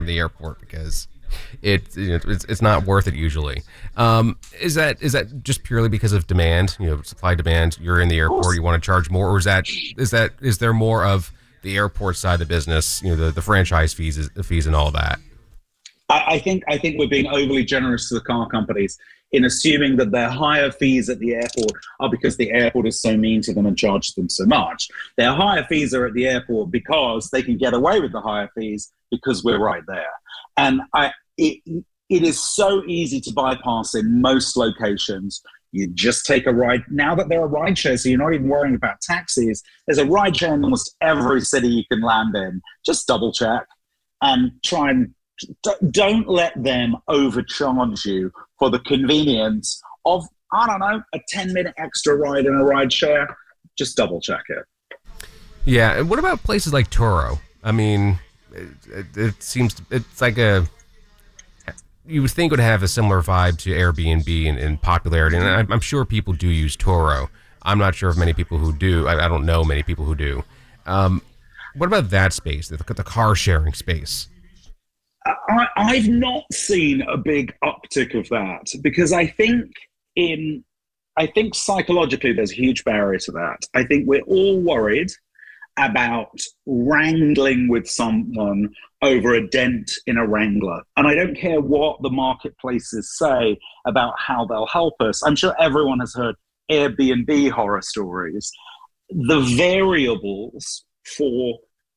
the airport because it's not worth it usually. Is that just purely because of demand? Supply demand. You're in the airport, you want to charge more, or is there more of the airport side of the business? The franchise fees and all that. I think we're being overly generous to the car companies in assuming that their higher fees at the airport are because the airport is so mean to them and charges them so much. Their higher fees are at the airport because they can get away with the higher fees because we're right there. And it is so easy to bypass in most locations. You just take a ride. Now that there are ride shares, so you're not even worrying about taxis, there's a ride share in almost every city you can land in. Just double check and try and don't let them overcharge you for the convenience of, I don't know, a 10-minute extra ride in a ride share. Just double check it. Yeah, and what about places like Turo? I mean, it seems it's like you would think it would have a similar vibe to Airbnb in popularity, and I'm sure people do use Turo. I'm not sure of many people who do. I don't know many people who do. What about that space, the car sharing space? I've not seen a big uptick of that because I think psychologically there's a huge barrier to that. I think we're all worried about wrangling with someone over a dent in a Wrangler. And I don't care what the marketplaces say about how they'll help us. I'm sure everyone has heard Airbnb horror stories. The variables for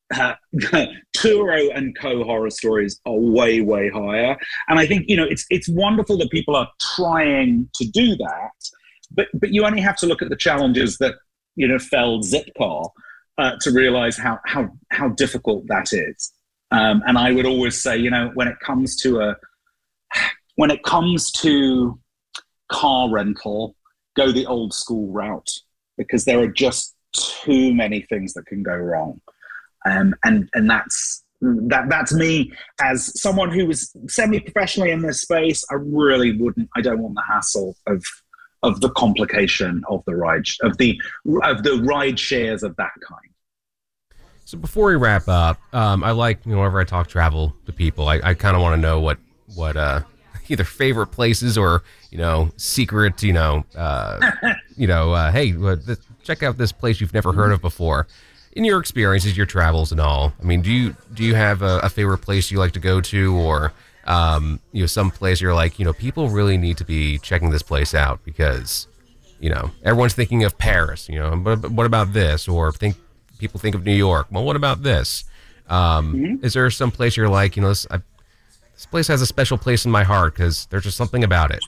Turo and Co horror stories are way, way higher. And I think, it's wonderful that people are trying to do that, but you only have to look at the challenges that, felled Zipcar to realize how difficult that is. And I would always say, when it comes to car rental, go the old school route because there are just too many things that can go wrong. And that's me as someone who was semi-professionally in this space. I don't want the hassle of the complication of the ride shares of that kind. So before we wrap up, I like, whenever I talk travel to people, I kind of want to know what either favorite places or, secret, hey, check out this place you've never heard of before. In your experiences, your travels and all, I mean, do you have a favorite place you like to go to, or some place you're like, people really need to be checking this place out because, everyone's thinking of Paris, but what about this? Or people think of New York. Well, what about this? Is there some place you're like, this place has a special place in my heart because there's just something about it?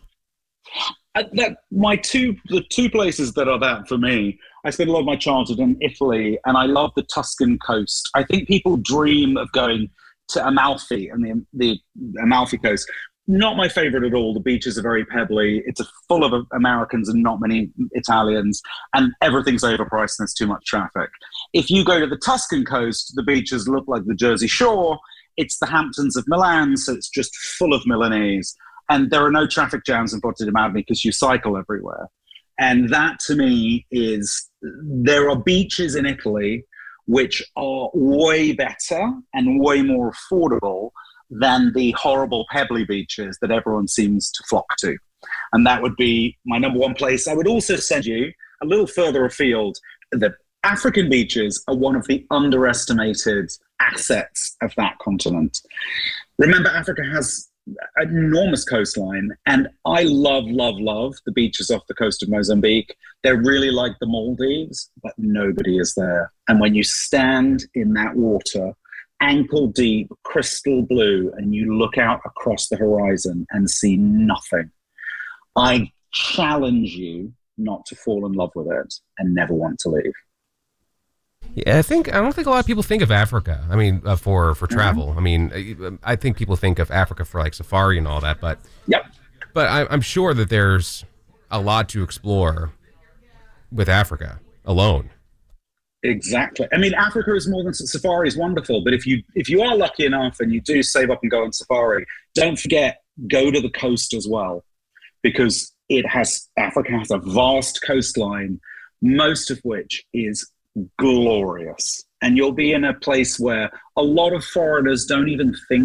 The two places that are that for me, I spent a lot of my childhood in Italy, and I love the Tuscan coast. I think people dream of going to Amalfi and the Amalfi Coast. Not my favorite at all. The beaches are very pebbly. It's full of Americans and not many Italians, and everything's overpriced and there's too much traffic. If you go to the Tuscan coast, the beaches look like the Jersey Shore. It's the Hamptons of Milan, so it's just full of Milanese. And there are no traffic jams in Porto di Marmi because you cycle everywhere. And that to me there are beaches in Italy which are way better and way more affordable than the horrible pebbly beaches that everyone seems to flock to. And that would be my number one place. I would also send you a little further afield. The African beaches are one of the underestimated assets of that continent. Remember, Africa has an enormous coastline, and I love the beaches off the coast of Mozambique. They're really like the Maldives, but nobody is there. And when you stand in that water, ankle deep, crystal blue, and you look out across the horizon and see nothing, I challenge you not to fall in love with it and never want to leave. Yeah, I don't think a lot of people think of Africa. I mean, for travel. I mean, I think people think of Africa for like safari and all that, but yep. But I'm sure that there's a lot to explore with Africa alone. Exactly. I mean, Africa is more than safari is wonderful, but if you are lucky enough and you do save up and go on safari, don't forget, go to the coast as well, because Africa has a vast coastline, most of which is glorious. And you'll be in a place where a lot of foreigners don't even think